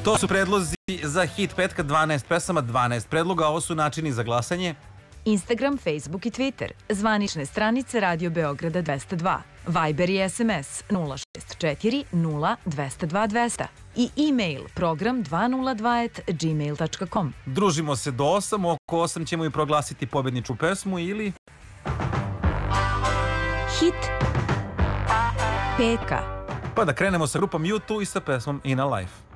To su predlozi za hit petka, 12 pesama, 12 predloga. Ovo su načini za glasanje. Instagram, Facebook i Twitter. Zvanične stranice Radio Beograda 202. Viber i SMS 064 0 202 200. I e-mail program 202@gmail.com. Družimo se do 8, oko 8 ćemo i proglasiti pobedničku pesmu ili... Hit petka. Pa da krenemo sa grupom U2 i sa pesmom In a Life.